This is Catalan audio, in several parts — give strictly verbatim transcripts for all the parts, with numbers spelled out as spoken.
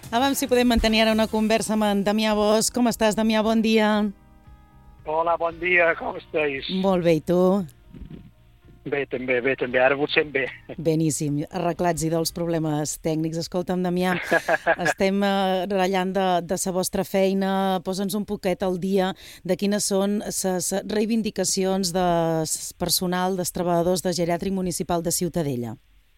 A veure si podem mantenir ara una conversa amb en Damià Bosch. Com estàs, Damià? Bon dia. Hola, bon dia, com estàs? Molt bé, i tu? Bé, també, bé, també. Ara vos sent bé. Beníssim, arreglats i dels problemes tècnics. Escolta'm, Damià, estem eh, ratllant de, de sa vostra feina. Posa'ns un poquet al dia de quines són les reivindicacions de personal, dels treballadors de geriàtric municipal de Ciutadella.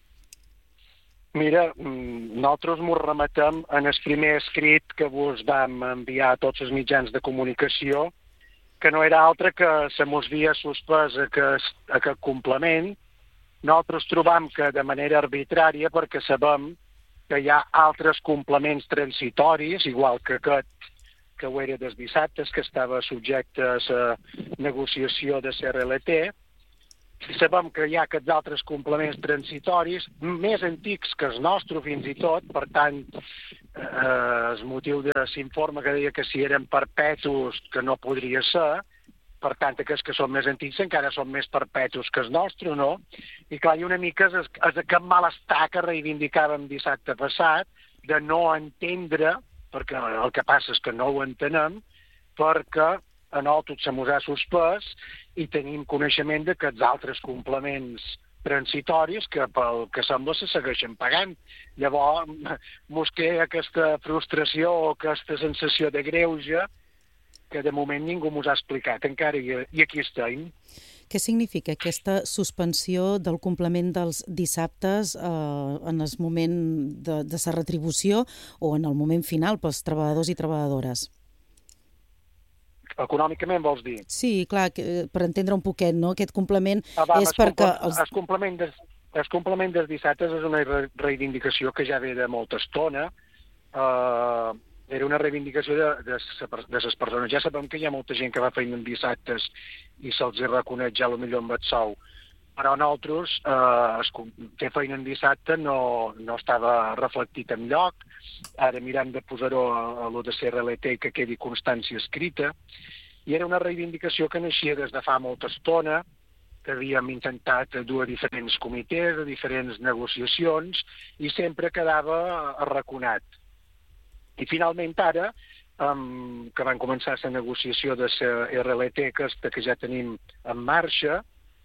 Mira, nosaltres ens remetem en el primer escrit que vos vam enviar a tots els mitjans de comunicació, que no era altre que se mos havia suspès aquest, aquest complement. Nosaltres trobam que de manera arbitrària, perquè sabem que hi ha altres complements transitoris, igual que aquest que ho era dels dissabtes, que estava subjecte a la negociació de C R L T. Sabem que hi ha aquests altres complements transitoris, més antics que el nostre fins i tot, per tant, eh, el motiu de l'informe que deia que si eren perpetus, que no podria ser, per tant, aquells que són més antics encara són més perpetus que el nostre, no? I clar, i una mica és, és aquest malestar que reivindicàvem dissabte passat, de no entendre, perquè el que passa és que no ho entenem, perquè a nosaltres se mos ha suspès i tenim coneixement d'aquests altres complements transitoris que pel que sembla se segueixen pagant. Llavors, mos queda aquesta frustració o aquesta sensació de greuge que de moment ningú mos ha explicat encara i, i aquí estem. Què significa aquesta suspensió del complement dels dissabtes eh, en el moment de, de sa retribució o en el moment final pels treballadors i treballadores? Econòmicament vols dir? Sí, clar, que, per entendre un poquet, no? Aquest complement ah, va, és perquè... Els... El, complement des, el complement dels dissabtes és una re reivindicació que ja ve de molta estona. Uh, era una reivindicació de, de, de les persones. Ja sabem que hi ha molta gent que va feina en dissabtes i se'ls reconeix ja potser amb el sou. Però nosaltres, eh, fer feina en dissabte no, no estava reflectit en lloc. Ara mirem de posar-ho a, a lo de C R L T que quedi constància escrita. I era una reivindicació que naixia des de fa molta estona, que havíem intentat dur a diferents comitès, a diferents negociacions, i sempre quedava arraconat. I finalment ara, um, que van començar la negociació de la R L T, aquesta que ja tenim en marxa,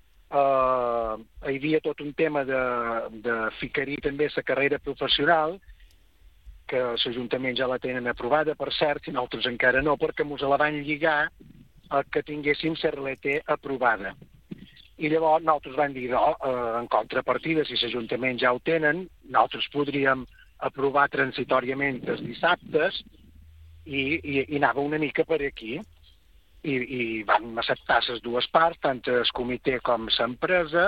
Uh, hi havia tot un tema de, de ficar-hi també la carrera professional, que l'Ajuntament ja la tenen aprovada, per cert, i nosaltres encara no, perquè ens la van lligar a que tinguéssim la R L T aprovada. I llavors nosaltres vam dir, no, uh, en contrapartida, si l'Ajuntament ja ho tenen, nosaltres podríem aprovar transitòriament els dissabtes i, i, i anava una mica per aquí. I, i van acceptar les dues parts, tant el comitè com l'empresa,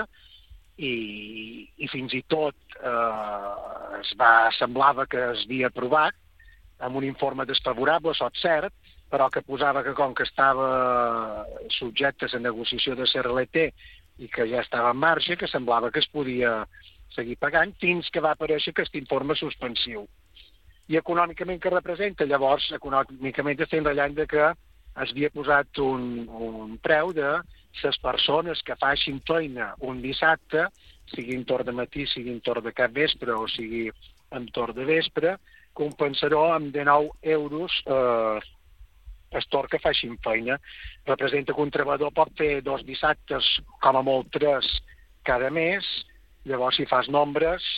i, i fins i tot eh, es va, semblava que es havia aprovat amb un informe desfavorable, això és cert, però que posava que com que estava subjecte a la negociació de C R L T i que ja estava en marxa, que semblava que es podia seguir pagant, fins que va aparèixer aquest informe suspensiu. I econòmicament què representa? Llavors, econòmicament estem ratllant de que es havia posat un, un preu de les persones que facin feina un dissabte, sigui en torn de matí, sigui en torn de cap vespre o sigui en torn de vespre, compensarà amb dinou euros eh, el torn que facin feina. Representa que un treballador pot fer dos dissabtes, com a molt tres, cada mes. Llavors, si fas nombres,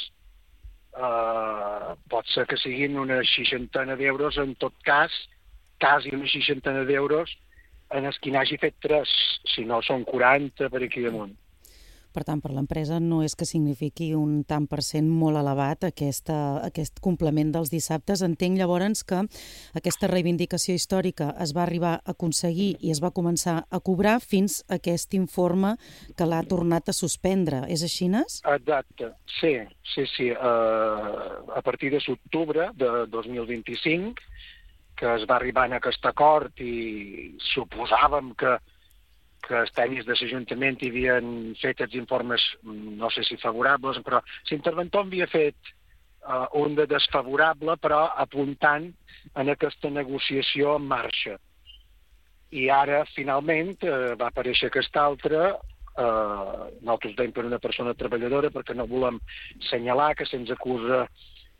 eh, pot ser que siguin una seixantena d'euros en tot cas, quasi una seixantena d'euros en els qui n'hagi fet tres, si no són quaranta per aquí damunt. Per tant, per l'empresa no és que signifiqui un tant per cent molt elevat aquesta, aquest complement dels dissabtes. Entenc llavors que aquesta reivindicació històrica es va arribar a aconseguir i es va començar a cobrar fins a aquest informe que l'ha tornat a suspendre. És així, Nes? Exacte, sí, sí, sí. Uh, a partir de l'octubre de dos mil vint-i-cinc, que es va arribar en aquest acord i suposàvem que, que els tècnics de l'Ajuntament hi havien fet els informes, no sé si favorables, però l'interventor havia fet uh, un de desfavorable, però apuntant en aquesta negociació en marxa. I ara, finalment, uh, va aparèixer aquesta altra. Uh, nosaltres deim per una persona treballadora perquè no volem assenyalar que se'ns acusa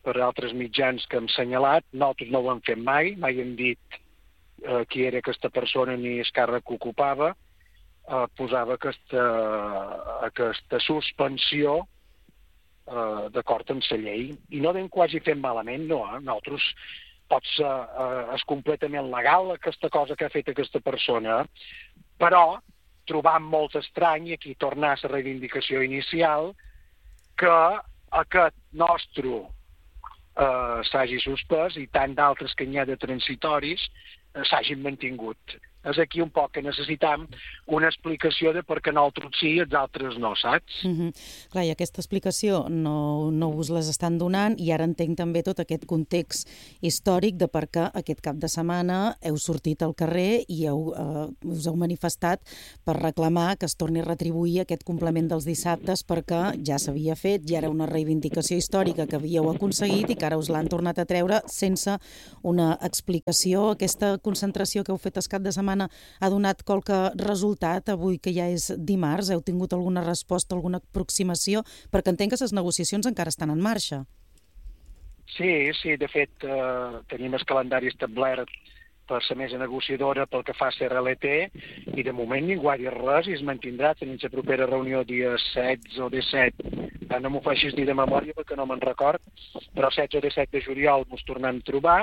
per altres mitjans que hem assenyalat. Nosaltres no ho hem fet mai, mai hem dit eh, qui era aquesta persona ni el càrrec que ocupava. Eh, posava aquesta, aquesta suspensió eh, d'acord amb la llei. I no ben quasi fent malament, no. Eh? Nosaltres pot ser eh, és completament legal aquesta cosa que ha fet aquesta persona, però trobam molt estrany, i aquí tornar a la reivindicació inicial, que aquest nostre eh, s'hagi suspès i tant d'altres que n'hi ha de transitoris eh, s'hagin mantingut. És aquí un poc que necessitam una explicació de per què nosaltres sí i els altres no, saps? Mm-hmm. Clar, i aquesta explicació no, no us les estan donant, i ara entenc també tot aquest context històric de per què aquest cap de setmana heu sortit al carrer i heu, eh, us heu manifestat per reclamar que es torni a retribuir aquest complement dels dissabtes, perquè ja s'havia fet, ja era una reivindicació històrica que havíeu aconseguit i que ara us l'han tornat a treure sense una explicació. Aquesta concentració que heu fet el cap de setmana ha donat qualque resultat avui que ja és dimarts? Heu tingut alguna resposta, alguna aproximació? Perquè entenc que les negociacions encara estan en marxa. Sí, sí, de fet eh, tenim el calendari establert per la mesa negociadora pel que fa a C R L T i de moment ningú ha dit res i es mantindrà. Tenim la propera reunió dia setze o disset, no m'ho facis dir de memòria perquè no me'n record, però setze o disset de juliol ens tornem a trobar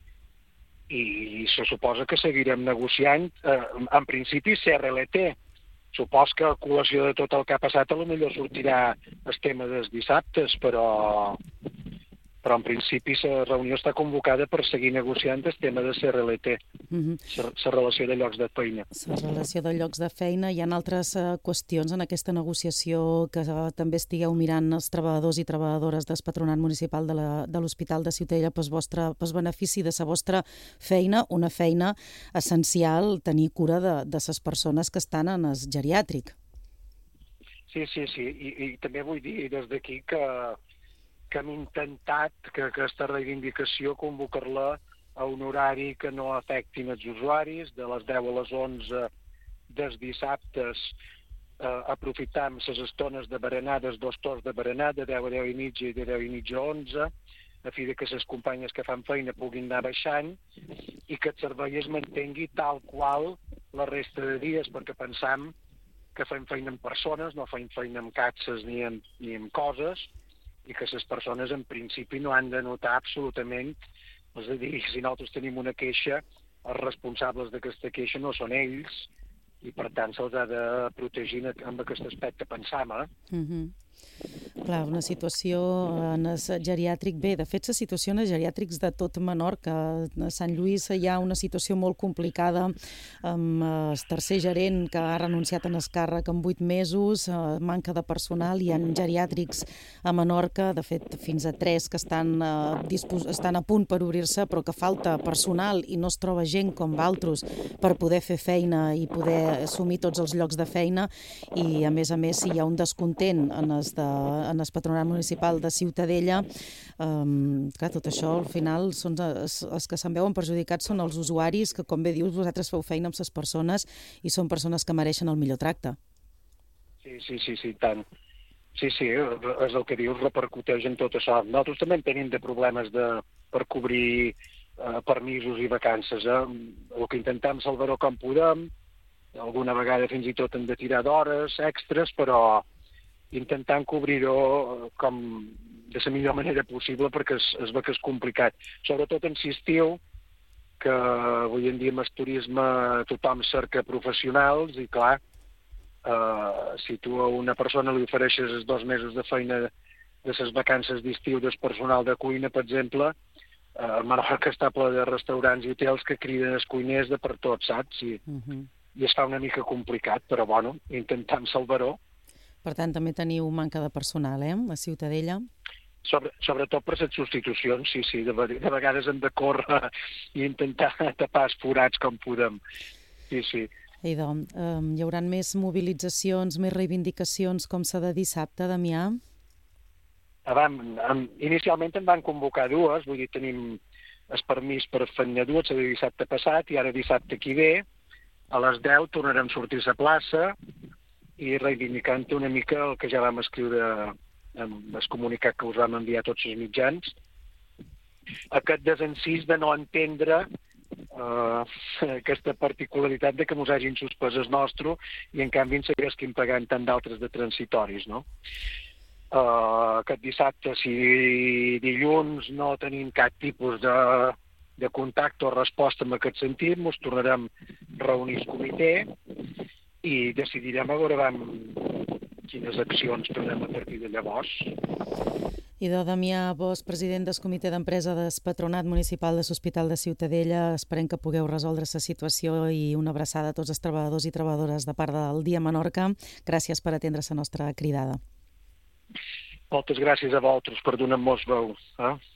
i se suposa que seguirem negociant, eh, en principi C R L T. Supos que a col·lació de tot el que ha passat a lo millor sortirà el tema dels dissabtes, però, però en principi la reunió està convocada per seguir negociant el tema de C R L T, Mm-hmm. la relació de llocs de feina. La relació de llocs de feina. Hi ha altres eh, qüestions en aquesta negociació que eh, també estigueu mirant els treballadors i treballadores del Patronat Municipal de, la, de l'Hospital de Ciutadella pel vostre pel benefici de la vostra feina, una feina essencial, tenir cura de, de les persones que estan en el geriàtric. Sí, sí, sí, I, i també vull dir des d'aquí que, que hem intentat que aquesta reivindicació convocar-la a un horari que no afectin els usuaris, de les deu a les onze dels dissabtes, eh, aprofitam les estones de berenades, dos torns de berenada, de deu a deu i mitja i de deu i mitja a onze, a fi de que les companyes que fan feina puguin anar baixant i que el servei es mantengui tal qual la resta de dies, perquè pensam que fem feina amb persones, no fem feina amb catxes ni amb, ni amb coses, i que les persones en principi no han de notar absolutament. És a dir, si nosaltres tenim una queixa, els responsables d'aquesta queixa no són ells i per tant se'ls ha de protegir amb aquest aspecte, pensam, eh? Mm-hmm. Clar, una situació en el geriàtric, bé, de fet la situació en els geriàtrics de tot Menorca, a Sant Lluís hi ha una situació molt complicada amb el tercer gerent que ha renunciat en el càrrec en vuit mesos, manca de personal, hi ha geriàtrics a Menorca, de fet fins a tres que estan, dispos- estan a punt per obrir-se però que falta personal i no es troba gent com d'altres per poder fer feina i poder assumir tots els llocs de feina, i a més a més si hi ha un descontent en els de, en el Patronat Municipal de Ciutadella, um, clar, tot això al final són els, els que se'n veuen perjudicats són els usuaris, que com bé dius vosaltres feu feina amb les persones i són persones que mereixen el millor tracte. Sí, sí, sí, sí, tant. Sí, sí, és el que dius, repercuteix en tot això. Nosaltres també en tenim de problemes de, per cobrir eh, permisos i vacances. Eh? El que intentem salvar-ho com podem, alguna vegada fins i tot hem de tirar d'hores extres, però intentant cobrir-ho com de la millor manera possible perquè es, es ve que és complicat. Sobretot en l'estiu, que avui en dia amb el turisme tothom cerca professionals i clar, eh, si tu a una persona li ofereixes els dos mesos de feina de les vacances d'estiu del personal de cuina, per exemple, eh, a Menorca està ple de restaurants i hotels que criden els cuiners de per tot, saps? I, uh-huh. i es fa una mica complicat, però bueno, intentant salvar-ho. Per tant, també teniu manca de personal, eh, a Ciutadella? Sobre, sobretot per les substitucions, sí, sí, de, de vegades hem de córrer i intentar tapar els forats com podem. Sí, sí. Idò, um, hi haurà més mobilitzacions, més reivindicacions com s'ha de dissabte, Damià? Vam, em, inicialment en van convocar dues, vull dir, tenim el permís per fer-ne dues, el dissabte passat i ara dissabte que ve, a les deu tornarem a sortir a la plaça i reivindicant una mica el que ja vam escriure en el comunicat que us vam enviar a tots els mitjans, aquest desencís de no entendre Uh, aquesta particularitat de que mos hagin suspès el nostre i en canvi en seguessin pagant tant d'altres de transitoris, no? Uh, aquest dissabte, si dilluns no tenim cap tipus de, de contacte o resposta en aquest sentit, ens tornarem a reunir el comitè i decidirem a veure vam, quines accions prendrem a partir de llavors. Idò Damià Bosch, president del comitè d'empresa del Patronat Municipal de l'Hospital de Ciutadella. Esperem que pugueu resoldre la situació i una abraçada a tots els treballadors i treballadores de part del Dia Menorca. Gràcies per atendre la nostra cridada. Moltes gràcies a vosaltres per donar-nos veu. Eh?